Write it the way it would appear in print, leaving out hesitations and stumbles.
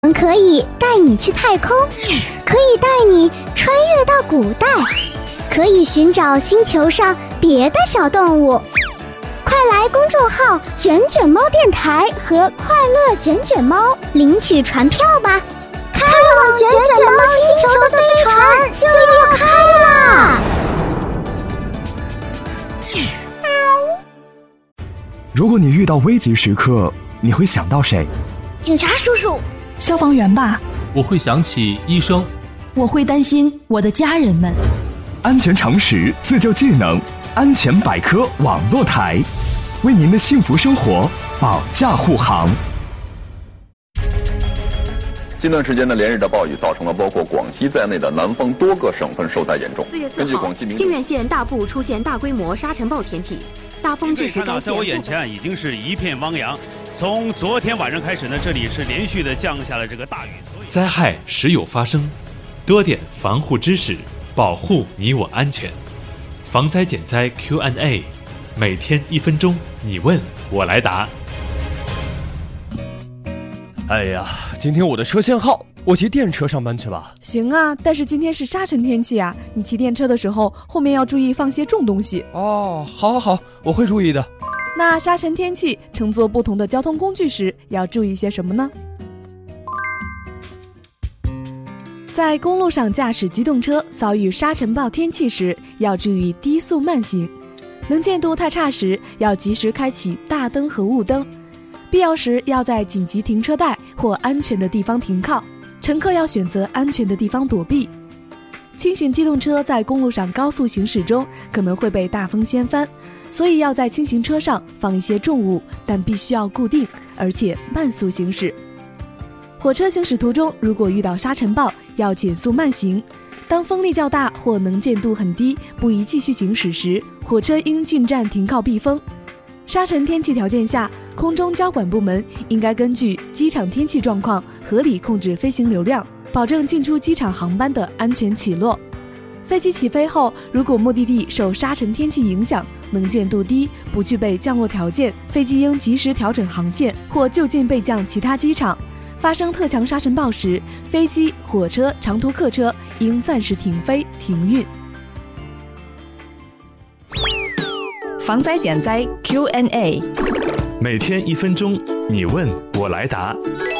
可以带你去太空，可以带你穿越到古代，可以寻找星球上别的小动物。快来公众号卷卷猫电台和快乐卷卷猫领取船票吧！开往卷卷猫星球的飞船就要开啦！ 如果你遇到危急时刻，你会想到谁？ 警察叔叔。 消防员吧， 我会想起医生， 我会担心我的家人们。 安全常识自救技能，安全百科网络台，为您的幸福生活保驾护航。 近段时间的连日的暴雨造成了包括广西在内的南方多个省份受灾严重。 4月4号，靖远县大部出现大规模沙尘暴天气，大风致使该县。 在我眼前已经是一片汪洋。从昨天晚上开始呢，这里是连续的降下了这个大雨。 灾害时有发生，多点防护知识，保护你我安全。防灾减灾 Q&A， 每天1分钟，你问我来答。 哎呀，今天我的车限号，我骑电车上班去吧。 行啊，但是今天是沙尘天气啊，你骑电车的时候后面要注意放些重东西。 哦，好，我会注意的。 那沙尘天气乘坐不同的交通工具时要注意些什么呢？在公路上驾驶机动车遭遇沙尘暴天气时，要注意低速慢行，能见度太差时要及时开启大灯和雾灯，必要时要在紧急停车带或安全的地方停靠，乘客要选择安全的地方躲避。轻型机动车在公路上高速行驶中可能会被大风掀翻，所以要在轻型车上放一些重物，但必须要固定，而且慢速行驶。火车行驶途中如果遇到沙尘暴，要减速慢行，当风力较大或能见度很低，不宜继续行驶时，火车应进站停靠避风。沙尘天气条件下，空中交管部门应该根据机场天气状况合理控制飞行流量，保证进出机场航班的安全起落。飞机起飞后，如果目的地受沙尘天气影响，能见度低，不具备降落条件，飞机应及时调整航线或就近备降其他机场。发生特强沙尘暴时，飞机、火车、长途客车应暂时停飞停运。 防灾减灾 Q&A， 每天1分钟，你问我来答。